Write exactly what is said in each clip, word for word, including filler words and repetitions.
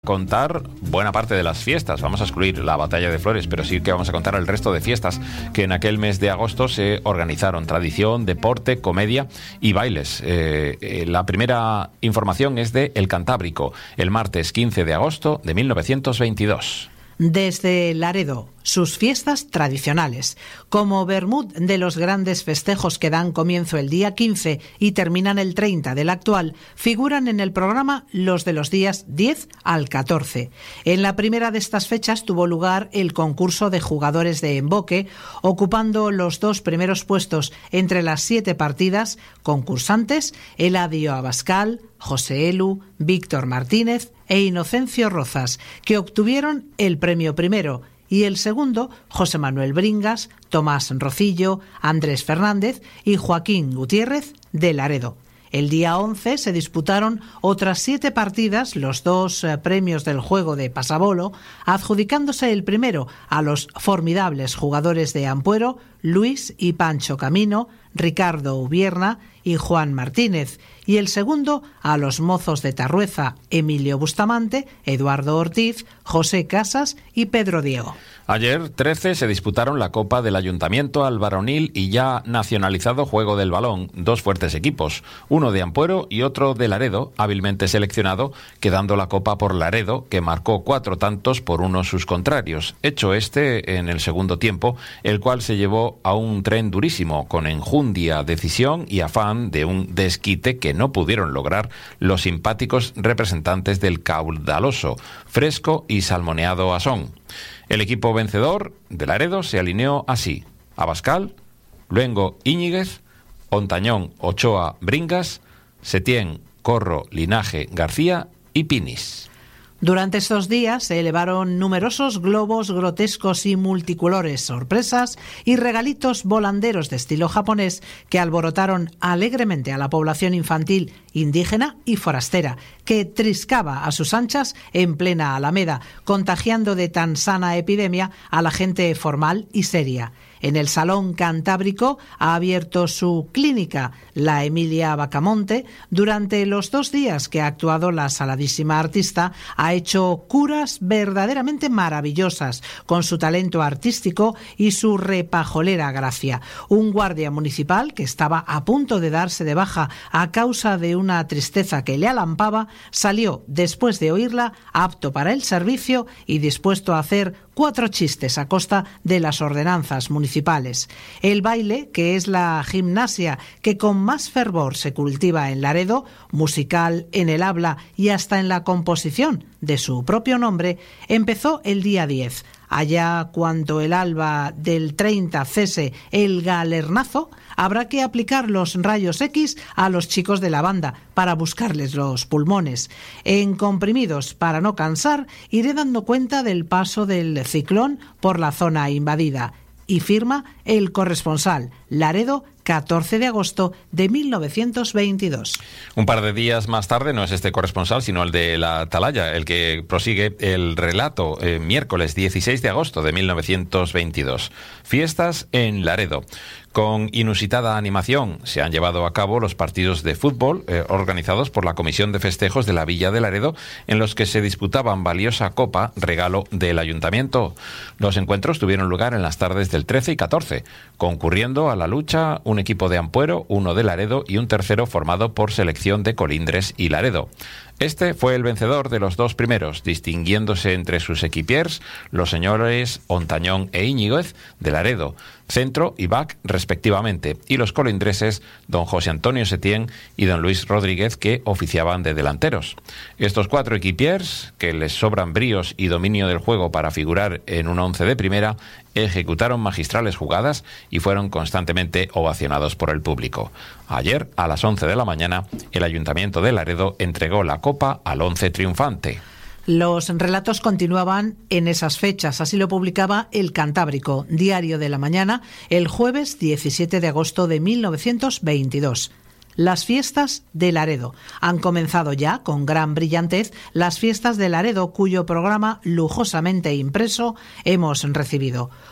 Contar buena parte de las fiestas. Vamos a excluir la Batalla de Flores, pero sí que vamos a contar el resto de fiestas que en aquel mes de agosto se organizaron. Tradición, deporte, comedia y bailes. Eh, eh, la primera información es de El Cantábrico, el martes quince de agosto de mil novecientos veintidós. Desde Laredo, sus fiestas tradicionales, como Bermud de los grandes festejos que dan comienzo el día quince y terminan el treinta del actual, figuran en el programa los de los días diez al catorce. En la primera de estas fechas tuvo lugar el concurso de jugadores de emboque, ocupando los dos primeros puestos entre las siete partidas concursantes Eladio Abascal, José Elu, Víctor Martínez e Inocencio Rozas, que obtuvieron el premio primero, y el segundo, José Manuel Bringas, Tomás Rocillo, Andrés Fernández y Joaquín Gutiérrez de Laredo. El día once se disputaron otras siete partidas, los dos eh, premios del juego de pasabolo, adjudicándose el primero a los formidables jugadores de Ampuero, Luis y Pancho Camino, Ricardo Ubierna y Juan Martínez, y el segundo a los mozos de Tarrueza, Emilio Bustamante, Eduardo Ortiz, José Casas y Pedro Diego. Ayer, trece, se disputaron la Copa del Ayuntamiento al varonil y ya nacionalizado Juego del Balón, dos fuertes equipos, uno de Ampuero y otro de Laredo, hábilmente seleccionado, quedando la Copa por Laredo, que marcó cuatro tantos por uno sus contrarios, hecho este en el segundo tiempo, el cual se llevó a un tren durísimo, con enjundia, decisión y afán de un desquite que no pudieron lograr los simpáticos representantes del caudaloso, fresco y salmoneado Asón. El equipo vencedor de Laredo se alineó así: Abascal, Luengo Íñiguez, Ontañón Ochoa Bringas, Setién Corro Linaje García y Pinis. Durante estos días se elevaron numerosos globos grotescos y multicolores, sorpresas y regalitos volanderos de estilo japonés que alborotaron alegremente a la población infantil, indígena y forastera, que triscaba a sus anchas en plena Alameda, contagiando de tan sana epidemia a la gente formal y seria. En el Salón Cantábrico ha abierto su clínica la Emilia Bacamonte. Durante los dos días que ha actuado la saladísima artista, ha hecho curas verdaderamente maravillosas con su talento artístico y su repajolera gracia. Un guardia municipal que estaba a punto de darse de baja a causa de una tristeza que le alampaba, salió después de oírla apto para el servicio y dispuesto a hacer cuatro chistes a costa de las ordenanzas municipales. El baile, que es la gimnasia que con más fervor se cultiva en Laredo, musical en el habla y hasta en la composición de su propio nombre, empezó el día diez. Allá cuando el alba del treinta cese el galernazo, habrá que aplicar los rayos X a los chicos de la banda para buscarles los pulmones. En comprimidos para no cansar, iré dando cuenta del paso del ciclón por la zona invadida. Y firma el corresponsal, Laredo, catorce de agosto de mil novecientos veintidós. Un par de días más tarde, no es este corresponsal, sino el de la Atalaya, el que prosigue el relato, eh, miércoles dieciséis de agosto de mil novecientos veintidós. Fiestas en Laredo. Con inusitada animación se han llevado a cabo los partidos de fútbol eh, organizados por la Comisión de Festejos de la Villa de Laredo, en los que se disputaban valiosa copa, regalo del Ayuntamiento. Los encuentros tuvieron lugar en las tardes del trece y catorce, concurriendo a la lucha un equipo de Ampuero, uno de Laredo y un tercero formado por selección de Colindres y Laredo. Este fue el vencedor de los dos primeros, distinguiéndose entre sus equipiers los señores Ontañón e Íñiguez de Laredo, centro y back respectivamente, y los colindreses don José Antonio Setién y don Luis Rodríguez, que oficiaban de delanteros. Estos cuatro equipiers, que les sobran bríos y dominio del juego para figurar en un once de primera, ejecutaron magistrales jugadas y fueron constantemente ovacionados por el público. Ayer, a las once de la mañana, el Ayuntamiento de Laredo entregó la copa al once triunfante. Los relatos continuaban en esas fechas, así lo publicaba El Cantábrico, Diario de la Mañana, el jueves diecisiete de agosto de mil novecientos veintidós. Las fiestas de Laredo. Han comenzado ya, con gran brillantez, las fiestas de Laredo, cuyo programa lujosamente impreso hemos recibido.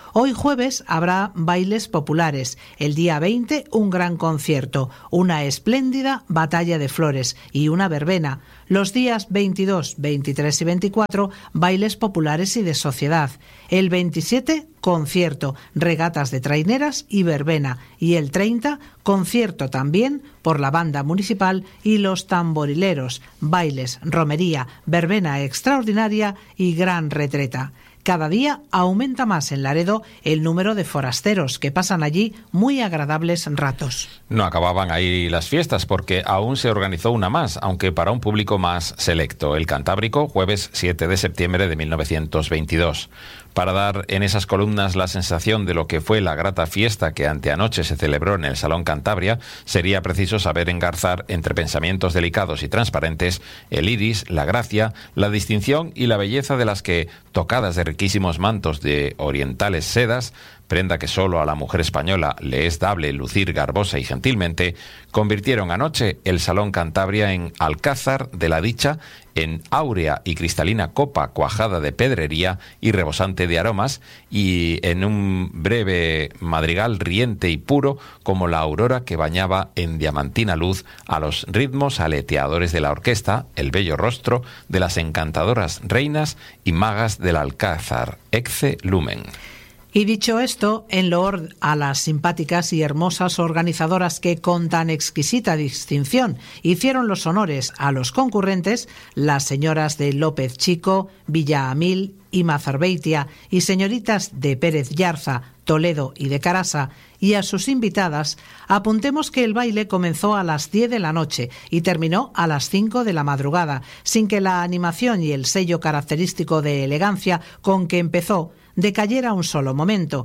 Hoy jueves habrá bailes populares, el día veinte un gran concierto, una espléndida batalla de flores y una verbena. Los días veintidós, veintitrés y veinticuatro bailes populares y de sociedad. El veintisiete concierto, regatas de traineras y verbena. Y el treinta concierto también por la banda municipal y los tamborileros, bailes, romería, verbena extraordinaria y gran retreta. Cada día aumenta más en Laredo el número de forasteros que pasan allí muy agradables ratos. No acababan ahí las fiestas porque aún se organizó una más, aunque para un público más selecto, el Cantábrico, jueves siete de septiembre de mil novecientos veintidós. Para dar en esas columnas la sensación de lo que fue la grata fiesta que anteanoche se celebró en el Salón Cantabria, sería preciso saber engarzar entre pensamientos delicados y transparentes el iris, la gracia, la distinción y la belleza de las que, tocadas de riquísimos mantos de orientales sedas, prenda que solo a la mujer española le es dable lucir garbosa y gentilmente, convirtieron anoche el Salón Cantabria en alcázar de la dicha, en áurea y cristalina copa cuajada de pedrería y rebosante de aromas, y en un breve madrigal riente y puro como la aurora que bañaba en diamantina luz a los ritmos aleteadores de la orquesta el bello rostro de las encantadoras reinas y magas del alcázar, ecce lumen. Y dicho esto, en loor a las simpáticas y hermosas organizadoras que con tan exquisita distinción hicieron los honores a los concurrentes, las señoras de López Chico, Villaamil y Mazarbeitia y señoritas de Pérez Yarza, Toledo y de Carasa, y a sus invitadas, apuntemos que el baile comenzó a las diez de la noche y terminó a las cinco de la madrugada, sin que la animación y el sello característico de elegancia con que empezó decayera un solo momento.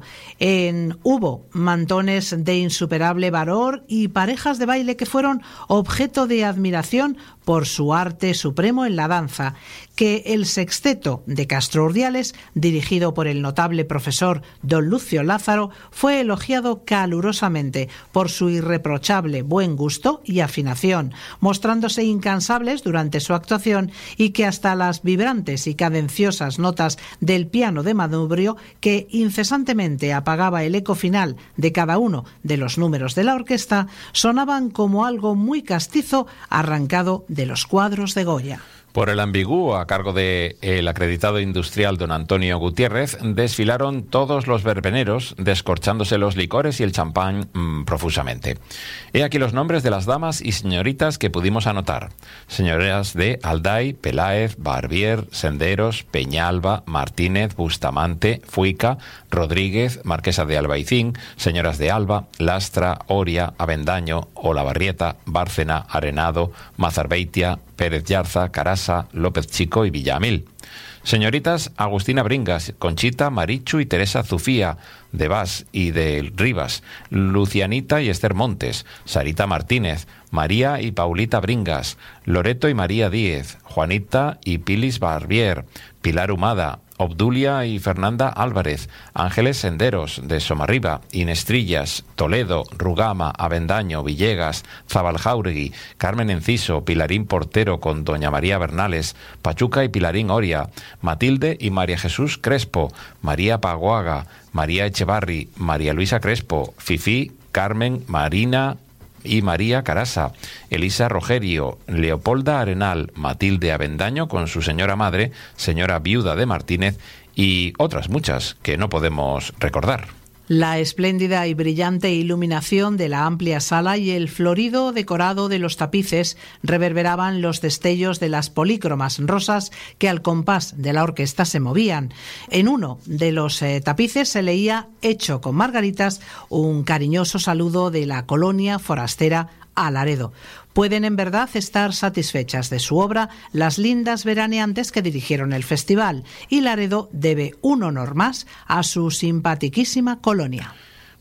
En hubo mantones de insuperable valor y parejas de baile que fueron objeto de admiración por su arte supremo en la danza, que el sexteto de Castro Urdiales, dirigido por el notable profesor don Lucio Lázaro, fue elogiado calurosamente por su irreprochable buen gusto y afinación, mostrándose incansables durante su actuación, y que hasta las vibrantes y cadenciosas notas del piano de manubrio, que incesantemente apagaba el eco final de cada uno de los números de la orquesta, sonaban como algo muy castizo arrancado de los cuadros de Goya. Por el ambiguo, a cargo de el acreditado industrial don Antonio Gutiérrez, desfilaron todos los verbeneros, descorchándose los licores y el champán mmm, profusamente. He aquí los nombres de las damas y señoritas que pudimos anotar. Señoras de Alday, Peláez, Barbier, Senderos, Peñalba, Martínez, Bustamante, Fuica, Rodríguez, Marquesa de Albaicín, señoras de Alba, Lastra, Oria, Avendaño, Olavarrieta, Bárcena, Arenado, Mazarbeitia, Pérez Yarza, Carasa, López Chico y Villamil. Señoritas Agustina Bringas, Conchita, Marichu y Teresa Zufía, de Bas y de Rivas, Lucianita y Esther Montes, Sarita Martínez, María y Paulita Bringas, Loreto y María Díez, Juanita y Pilis Barbier, Pilar Humada, Obdulia y Fernanda Álvarez, Ángeles Senderos de Somarriba, Inestrillas, Toledo, Rugama, Avendaño, Villegas, Zabaljauregui, Carmen Enciso, Pilarín Portero con doña María Bernales, Pachuca y Pilarín Oria, Matilde y María Jesús Crespo, María Paguaga, María Echevarri, María Luisa Crespo, Fifí, Carmen, Marina y María Carasa, Elisa Rogerio, Leopolda Arenal, Matilde Avendaño con su señora madre, señora viuda de Martínez, y otras muchas que no podemos recordar. La espléndida y brillante iluminación de la amplia sala y el florido decorado de los tapices reverberaban los destellos de las polícromas rosas que al compás de la orquesta se movían. En uno de los eh, tapices se leía, hecho con margaritas, un cariñoso saludo de la colonia forastera a Laredo. Pueden en verdad estar satisfechas de su obra las lindas veraneantes que dirigieron el festival, y Laredo debe un honor más a su simpatiquísima colonia.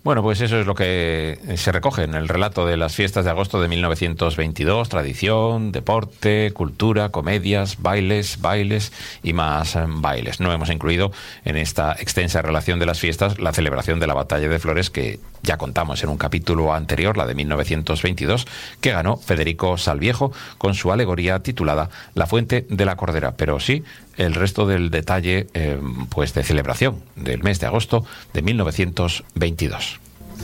Bueno, pues eso es lo que se recoge en el relato de las fiestas de agosto de mil novecientos veintidós, tradición, deporte, cultura, comedias, bailes, bailes y más bailes. No hemos incluido en esta extensa relación de las fiestas la celebración de la Batalla de Flores, que ya contamos en un capítulo anterior, la de mil novecientos veintidós, que ganó Federico Salviejo con su alegoría titulada La Fuente de la Cordera. Pero sí, el resto del detalle eh, pues de celebración del mes de agosto de mil novecientos veintidós.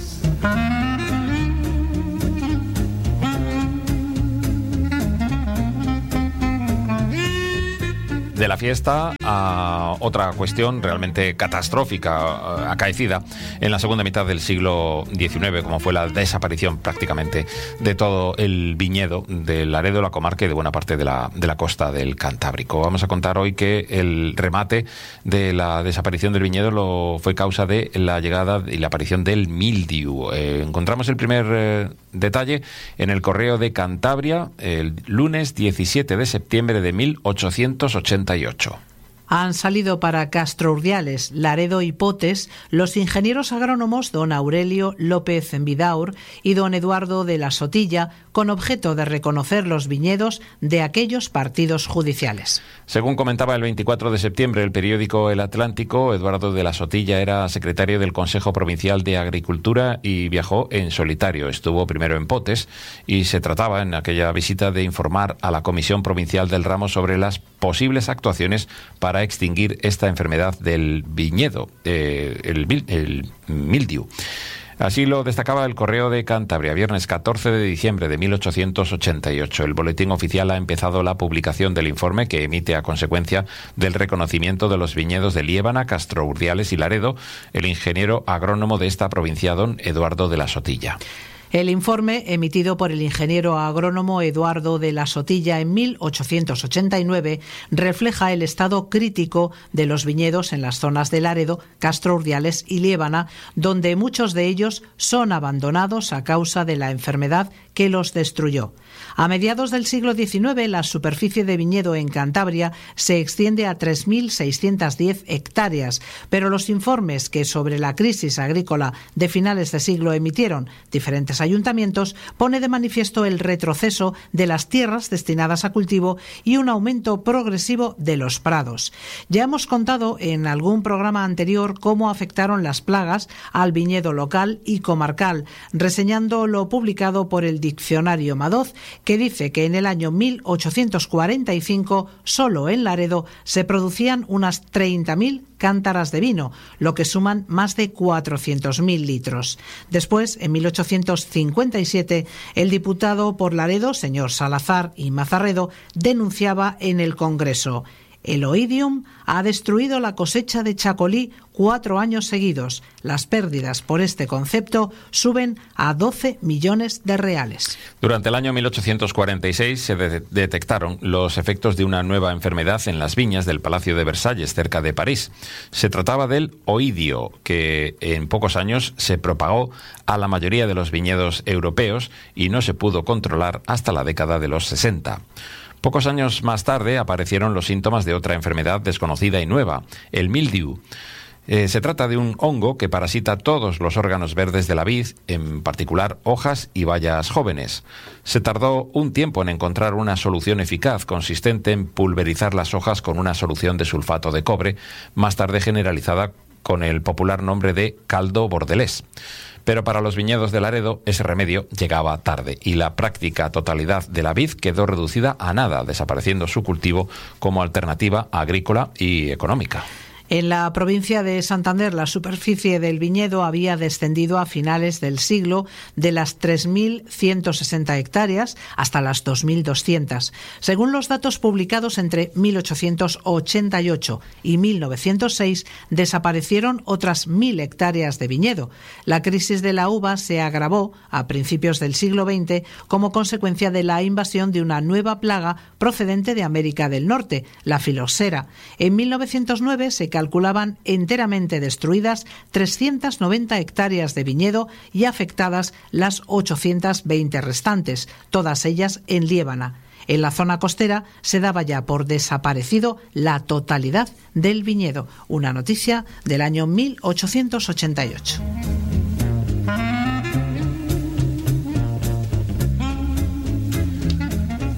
De la fiesta a otra cuestión realmente catastrófica acaecida en la segunda mitad del siglo diecinueve, como fue la desaparición prácticamente de todo el viñedo de Laredo, la comarca y de buena parte de la, de la costa del Cantábrico. Vamos a contar hoy que el remate de la desaparición del viñedo lo fue causa de la llegada y la aparición del mildiu. Eh, encontramos el primer eh, detalle en el Correo de Cantabria el lunes diecisiete de septiembre de mil ochocientos ochenta y ocho. Han salido para Castro Urdiales, Laredo y Potes los ingenieros agrónomos don Aurelio López Envidaur y don Eduardo de la Sotilla, con objeto de reconocer los viñedos de aquellos partidos judiciales. Según comentaba el veinticuatro de septiembre el periódico El Atlántico, Eduardo de la Sotilla era secretario del Consejo Provincial de Agricultura y viajó en solitario. Estuvo primero en Potes y se trataba en aquella visita de informar a la Comisión Provincial del Ramo sobre las posibles actuaciones para extinguir esta enfermedad del viñedo, eh, el, el mildiu. Así lo destacaba el Correo de Cantabria, viernes catorce de diciembre de mil ochocientos ochenta y ocho. El boletín oficial ha empezado la publicación del informe que emite a consecuencia del reconocimiento de los viñedos de Liébana, Castro Urdiales y Laredo el ingeniero agrónomo de esta provincia, don Eduardo de la Sotilla. El informe, emitido por el ingeniero agrónomo Eduardo de la Sotilla en mil ochocientos ochenta y nueve, refleja el estado crítico de los viñedos en las zonas de Laredo, Castro Urdiales y Liébana, donde muchos de ellos son abandonados a causa de la enfermedad que los destruyó. A mediados del siglo diecinueve, la superficie de viñedo en Cantabria se extiende a tres mil seiscientas diez hectáreas, pero los informes que sobre la crisis agrícola de finales de siglo emitieron diferentes ayuntamientos pone de manifiesto el retroceso de las tierras destinadas a cultivo y un aumento progresivo de los prados. Ya hemos contado en algún programa anterior cómo afectaron las plagas al viñedo local y comarcal, reseñando lo publicado por el Diccionario Madoz, que dice que en el año mil ochocientos cuarenta y cinco, solo en Laredo, se producían unas treinta mil cántaras de vino, lo que suman más de cuatrocientos mil litros. Después, en mil ochocientos cincuenta y siete, el diputado por Laredo, señor Salazar y Mazarredo, denunciaba en el Congreso: el oidium ha destruido la cosecha de chacolí cuatro años seguidos. Las pérdidas por este concepto suben a doce millones de reales. Durante el año mil ochocientos cuarenta y seis se de- detectaron los efectos de una nueva enfermedad en las viñas del Palacio de Versalles, cerca de París. Se trataba del oidio, que en pocos años se propagó a la mayoría de los viñedos europeos y no se pudo controlar hasta la década de los sesenta. Pocos años más tarde aparecieron los síntomas de otra enfermedad desconocida y nueva, el mildiu. Eh, se trata de un hongo que parasita todos los órganos verdes de la vid, en particular hojas y bayas jóvenes. Se tardó un tiempo en encontrar una solución eficaz, consistente en pulverizar las hojas con una solución de sulfato de cobre, más tarde generalizada con el popular nombre de caldo bordelés. Pero para los viñedos de Laredo ese remedio llegaba tarde y la práctica totalidad de la vid quedó reducida a nada, desapareciendo su cultivo como alternativa agrícola y económica. En la provincia de Santander, la superficie del viñedo había descendido a finales del siglo de las tres mil ciento sesenta hectáreas hasta las dos mil doscientas. Según los datos publicados entre mil ochocientos ochenta y ocho y mil novecientos seis, desaparecieron otras mil hectáreas de viñedo. La crisis de la uva se agravó a principios del siglo veinte como consecuencia de la invasión de una nueva plaga procedente de América del Norte, la filoxera. En mil novecientos nueve se calculaban enteramente destruidas trescientas noventa hectáreas de viñedo y afectadas las ochocientas veinte restantes, todas ellas en Liébana. En la zona costera se daba ya por desaparecido la totalidad del viñedo. Una noticia del año mil ochocientos ochenta y ocho.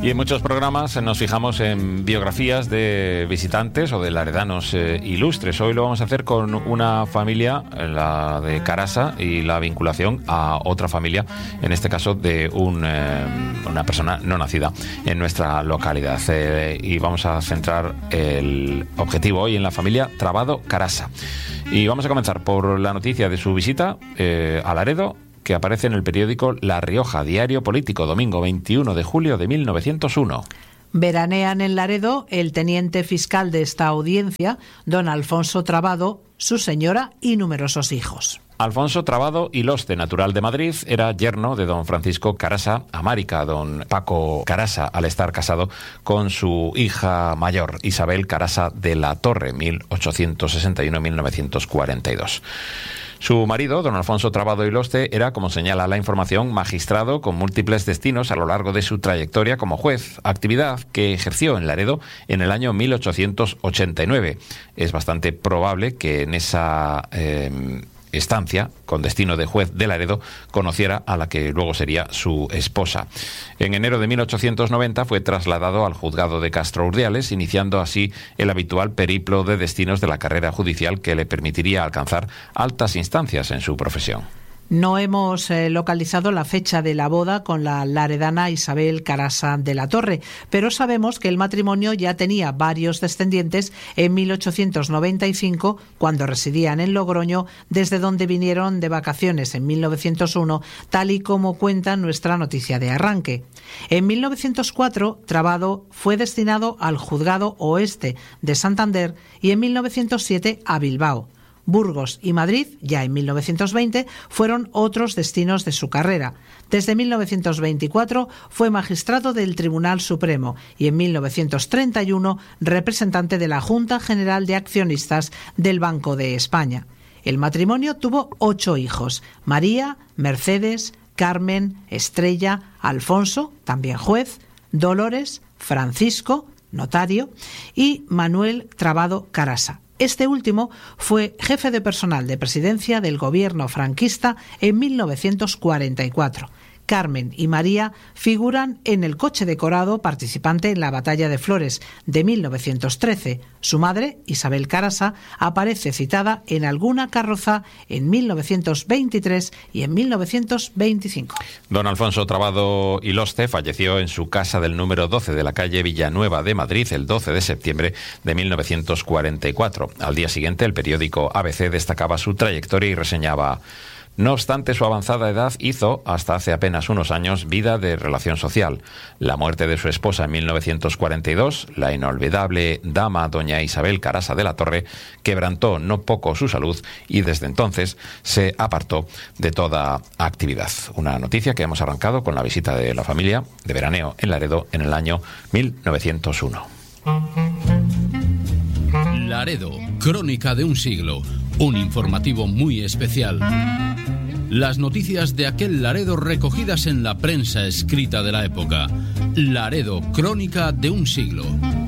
Y en muchos programas nos fijamos en biografías de visitantes o de laredanos eh, ilustres. Hoy lo vamos a hacer con una familia, la de Carasa, y la vinculación a otra familia, en este caso de un, eh, una persona no nacida en nuestra localidad. Eh, y vamos a centrar el objetivo hoy en la familia Trabado Carasa. Y vamos a comenzar por la noticia de su visita eh, a Laredo, que aparece en el periódico La Rioja, diario político, domingo veintiuno de julio de mil novecientos uno. Veranean en Laredo el teniente fiscal de esta audiencia, don Alfonso Trabado, su señora y numerosos hijos. Alfonso Trabado Iloste, natural de Madrid, era yerno de don Francisco Carasa Amárica, don Paco Carasa, al estar casado con su hija mayor, Isabel Carasa de la Torre, mil ochocientos sesenta y uno a mil novecientos cuarenta y dos. Su marido, don Alfonso Trabado Iloste, era, como señala la información, magistrado con múltiples destinos a lo largo de su trayectoria como juez, actividad que ejerció en Laredo en el año mil ochocientos ochenta y nueve. Es bastante probable que en esa eh, estancia, con destino de juez de Laredo, conociera a la que luego sería su esposa. En enero de mil ochocientos noventa fue trasladado al juzgado de Castro Urdiales, iniciando así el habitual periplo de destinos de la carrera judicial que le permitiría alcanzar altas instancias en su profesión. No hemos eh, localizado la fecha de la boda con la laredana Isabel Carasa de la Torre, pero sabemos que el matrimonio ya tenía varios descendientes en mil ochocientos noventa y cinco, cuando residían en Logroño, desde donde vinieron de vacaciones en mil novecientos uno, tal y como cuenta nuestra noticia de arranque. En mil novecientos cuatro, Trabado fue destinado al Juzgado Oeste de Santander y en mil novecientos siete a Bilbao. Burgos y Madrid, ya en mil novecientos veinte, fueron otros destinos de su carrera. Desde mil novecientos veinticuatro fue magistrado del Tribunal Supremo y en mil novecientos treinta y uno representante de la Junta General de Accionistas del Banco de España. El matrimonio tuvo ocho hijos: María, Mercedes, Carmen, Estrella, Alfonso, también juez, Dolores, Francisco, notario, y Manuel Trabado Carasa. Este último fue jefe de personal de presidencia del gobierno franquista en mil novecientos cuarenta y cuatro. Carmen y María figuran en el coche decorado participante en la Batalla de Flores de mil novecientos trece. Su madre, Isabel Carasa, aparece citada en alguna carroza en mil novecientos veintitrés y en mil novecientos veinticinco. Don Alfonso Trabado Iloste falleció en su casa del número doce de la calle Villanueva de Madrid el doce de septiembre de mil novecientos cuarenta y cuatro. Al día siguiente, el periódico A B C destacaba su trayectoria y reseñaba: no obstante su avanzada edad, hizo, hasta hace apenas unos años, vida de relación social. La muerte de su esposa en mil novecientos cuarenta y dos, la inolvidable dama doña Isabel Carasa de la Torre, quebrantó no poco su salud y desde entonces se apartó de toda actividad. Una noticia que hemos arrancado con la visita de la familia de veraneo en Laredo en el año mil novecientos uno. Laredo, crónica de un siglo, un informativo muy especial. Las noticias de aquel Laredo recogidas en la prensa escrita de la época. Laredo, crónica de un siglo.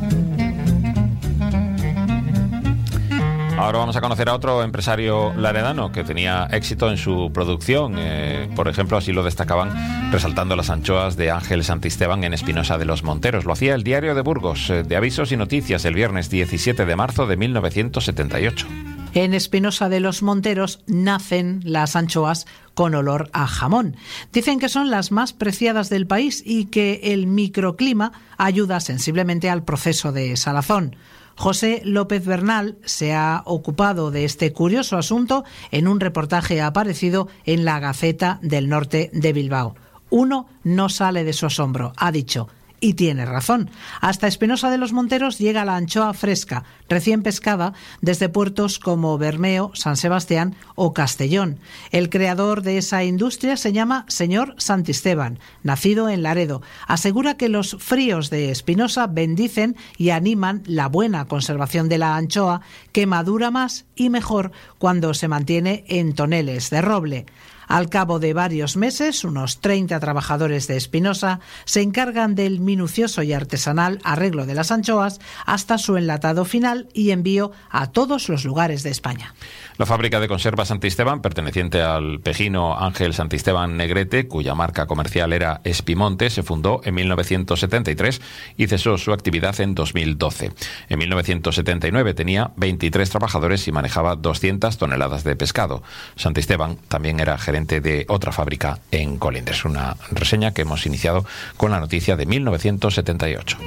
Ahora vamos a conocer a otro empresario laredano que tenía éxito en su producción. Eh, por ejemplo, así lo destacaban resaltando las anchoas de Ángel Santisteban en Espinosa de los Monteros. Lo hacía el Diario de Burgos, eh, de Avisos y Noticias, el viernes diecisiete de marzo de mil novecientos setenta y ocho. En Espinosa de los Monteros nacen las anchoas con olor a jamón. Dicen que son las más preciadas del país y que el microclima ayuda sensiblemente al proceso de salazón. José López Bernal se ha ocupado de este curioso asunto en un reportaje aparecido en la Gaceta del Norte de Bilbao. Uno no sale de su asombro, ha dicho. Y tiene razón. Hasta Espinosa de los Monteros llega la anchoa fresca, recién pescada, desde puertos como Bermeo, San Sebastián o Castellón. El creador de esa industria se llama señor Santisteban, nacido en Laredo. Asegura que los fríos de Espinosa bendicen y animan la buena conservación de la anchoa, que madura más y mejor cuando se mantiene en toneles de roble. Al cabo de varios meses, unos treinta trabajadores de Espinosa se encargan del minucioso y artesanal arreglo de las anchoas hasta su enlatado final y envío a todos los lugares de España. La fábrica de conservas Santisteban, perteneciente al pejino Ángel Santisteban Negrete, cuya marca comercial era Espimonte, se fundó en mil novecientos setenta y tres y cesó su actividad en dos mil doce. En mil novecientos setenta y nueve tenía veintitrés trabajadores y manejaba doscientas toneladas de pescado. Santisteban también era gerente de otra fábrica en Colindres. Una reseña que hemos iniciado con la noticia de mil novecientos setenta y ocho.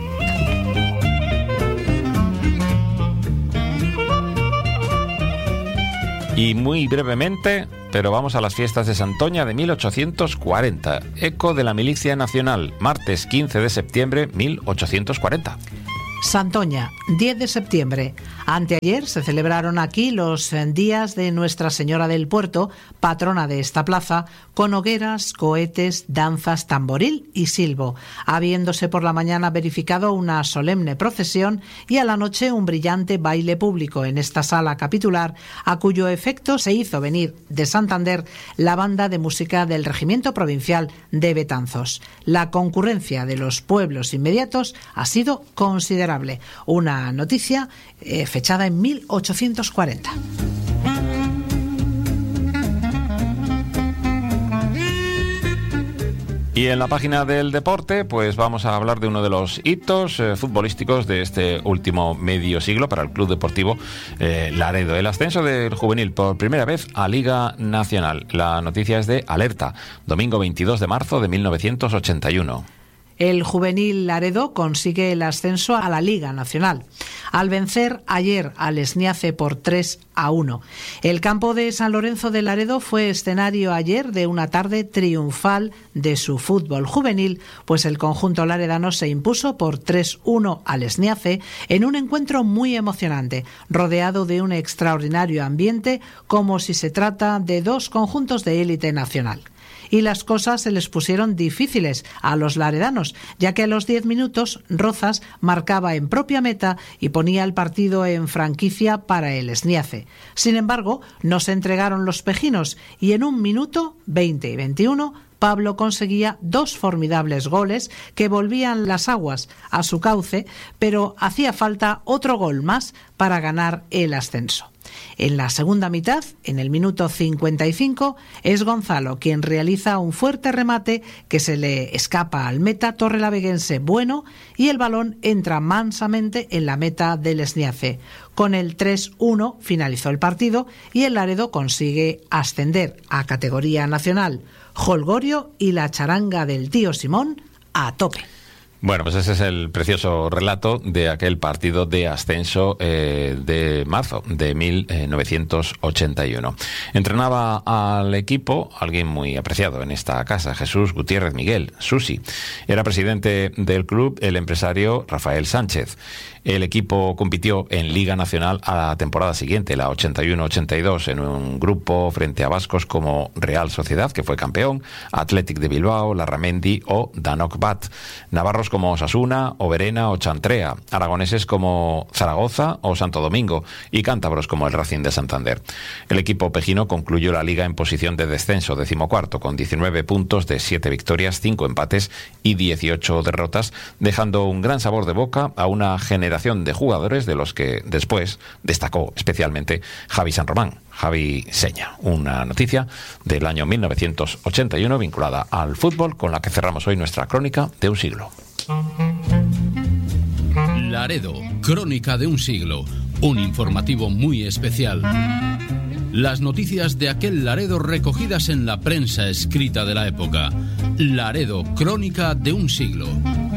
Y muy brevemente, pero vamos a las fiestas de Santoña de mil ochocientos cuarenta. Eco de la Milicia Nacional, martes quince de septiembre mil ochocientos cuarenta. Santoña, diez de septiembre. Anteayer se celebraron aquí los días de Nuestra Señora del Puerto, patrona de esta plaza, con hogueras, cohetes, danzas, tamboril y silbo, habiéndose por la mañana verificado una solemne procesión y a la noche un brillante baile público en esta sala capitular, a cuyo efecto se hizo venir de Santander la banda de música del Regimiento Provincial de Betanzos. La concurrencia de los pueblos inmediatos ha sido considerable. Una noticia eh, fechada en mil ochocientos cuarenta. Y en la página del deporte, pues vamos a hablar de uno de los hitos eh, futbolísticos de este último medio siglo para el Club Deportivo eh, Laredo. El ascenso del juvenil por primera vez a Liga Nacional. La noticia es de Alerta, domingo veintidós de marzo de mil novecientos ochenta y uno. El juvenil Laredo consigue el ascenso a la Liga Nacional, al vencer ayer al Esniace por tres a uno. El campo de San Lorenzo de Laredo fue escenario ayer de una tarde triunfal de su fútbol juvenil, pues el conjunto laredano se impuso por tres uno al Esniace en un encuentro muy emocionante, rodeado de un extraordinario ambiente, como si se trata de dos conjuntos de élite nacional. Y las cosas se les pusieron difíciles a los laredanos, ya que a los diez minutos Rozas marcaba en propia meta y ponía el partido en franquicia para el Esniace. Sin embargo, no se entregaron los pejinos y en un minuto, veinte y veintiuno, Pablo conseguía dos formidables goles que volvían las aguas a su cauce, pero hacía falta otro gol más para ganar el ascenso. En la segunda mitad, en el minuto cincuenta y cinco, es Gonzalo quien realiza un fuerte remate que se le escapa al meta torrelaveguense Bueno y el balón entra mansamente en la meta del Esniace. Con el tres uno finalizó el partido y el Laredo consigue ascender a categoría nacional. Holgorio y la charanga del tío Simón a tope. Bueno, pues ese es el precioso relato de aquel partido de ascenso eh, de marzo de mil novecientos ochenta y uno. Entrenaba al equipo alguien muy apreciado en esta casa, Jesús Gutiérrez Miguel, Susi. Era presidente del club el empresario Rafael Sánchez. El equipo compitió en Liga Nacional a la temporada siguiente, la ochenta y uno ochenta y dos, en un grupo frente a vascos como Real Sociedad, que fue campeón, Athletic de Bilbao, Larramendi o Danok Bat, navarros como Osasuna, Oberena o Chantrea, aragoneses como Zaragoza o Santo Domingo y cántabros como el Racing de Santander. El equipo pejino concluyó la liga en posición de descenso, decimocuarto, con diecinueve puntos de siete victorias, cinco empates y dieciocho derrotas, dejando un gran sabor de boca a una generación de jugadores de los que después destacó especialmente Javi San Román, Javi Seña. Una noticia del año mil novecientos ochenta y uno vinculada al fútbol con la que cerramos hoy nuestra crónica de un siglo. Laredo, crónica de un siglo, un informativo muy especial. Las noticias de aquel Laredo recogidas en la prensa escrita de la época. Laredo, crónica de un siglo.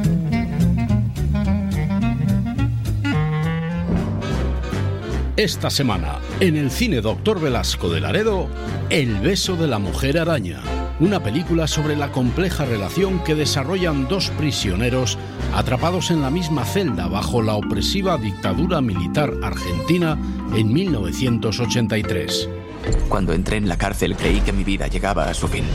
Esta semana, en el cine Doctor Velasco de Laredo, El beso de la mujer araña, una película sobre la compleja relación que desarrollan dos prisioneros atrapados en la misma celda bajo la opresiva dictadura militar argentina en mil novecientos ochenta y tres. Cuando entré en la cárcel creí que mi vida llegaba a su fin.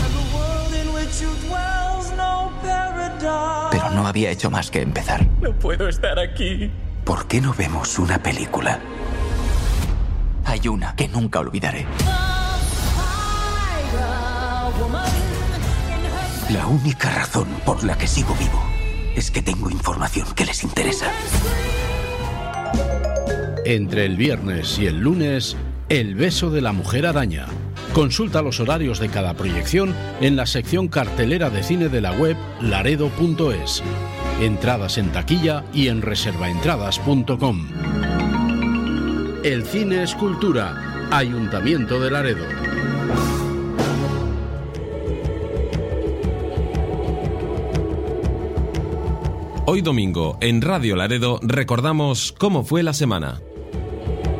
Pero no había hecho más que empezar. No puedo estar aquí. ¿Por qué no vemos una película? Hay una que nunca olvidaré. La única razón por la que sigo vivo es que tengo información que les interesa. Entre el viernes y el lunes, El beso de la mujer araña. Consulta los horarios de cada proyección en la sección cartelera de cine de la web laredo punto es. Entradas en taquilla y en reservaentradas punto com. El cine es cultura. Ayuntamiento de Laredo. Hoy domingo, en Radio Laredo, recordamos cómo fue la semana.